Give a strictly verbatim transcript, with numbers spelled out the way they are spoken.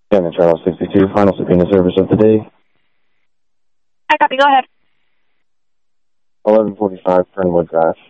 Yeah, then Charles sixty-two, final subpoena service of the day. I copy, go ahead. eleven forty-five Fernwood Drive.